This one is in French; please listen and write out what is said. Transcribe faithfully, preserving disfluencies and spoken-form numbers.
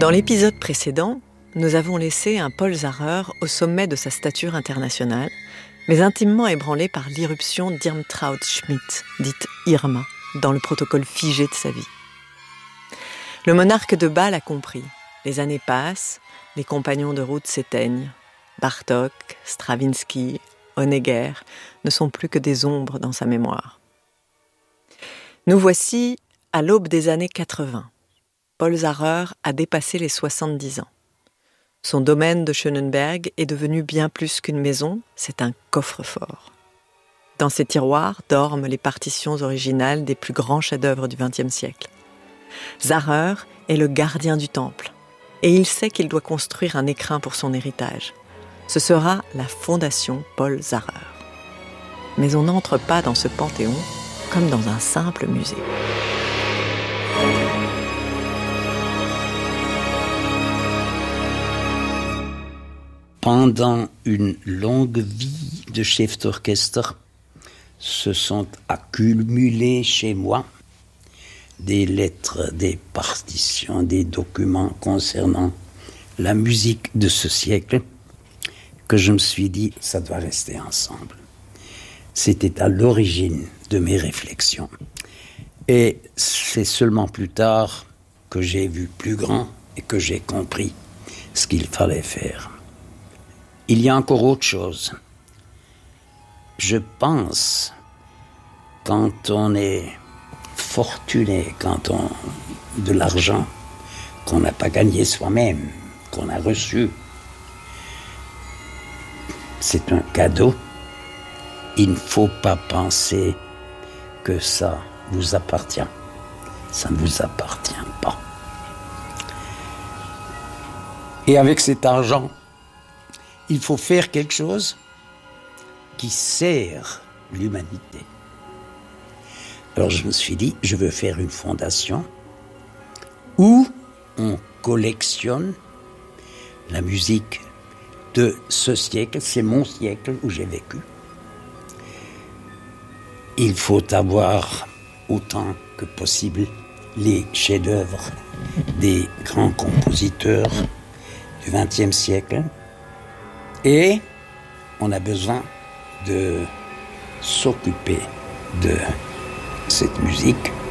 Dans l'épisode précédent, nous avons laissé un Paul Zarer au sommet de sa stature internationale, mais intimement ébranlé par l'irruption d'Irmtraud Schmidt, dite Irma, dans le protocole figé de sa vie. Le monarque de Bâle a compris. Les années passent, les compagnons de route s'éteignent. Bartók, Stravinsky, Honegger ne sont plus que des ombres dans sa mémoire. Nous voici à l'aube des années quatre-vingts. Paul Zarer a dépassé les soixante-dix ans. Son domaine de Schönenberg est devenu bien plus qu'une maison, c'est un coffre-fort. Dans ses tiroirs dorment les partitions originales des plus grands chefs-d'œuvre du vingtième siècle. Zarer est le gardien du temple, et il sait qu'il doit construire un écrin pour son héritage. Ce sera la Fondation Paul Zarer. Mais on n'entre pas dans ce panthéon comme dans un simple musée. Pendant une longue vie de chef d'orchestre, se sont accumulés chez moi des lettres, des partitions, des documents concernant la musique de ce siècle, que je me suis dit, ça doit rester ensemble. C'était à l'origine de mes réflexions. Et c'est seulement plus tard que j'ai vu plus grand et que j'ai compris ce qu'il fallait faire. Il y a encore autre chose. Je pense, quand on est fortuné, quand on a de l'argent qu'on n'a pas gagné soi-même, qu'on a reçu, c'est un cadeau. Il ne faut pas penser que ça vous appartient. Ça ne vous appartient pas. Et avec cet argent, il faut faire quelque chose qui sert l'humanité. Alors je me suis dit, je veux faire une fondation où on collectionne la musique de ce siècle, c'est mon siècle où j'ai vécu. Il faut avoir autant que possible les chefs-d'œuvre des grands compositeurs du vingtième siècle. Et on a besoin de s'occuper de cette musique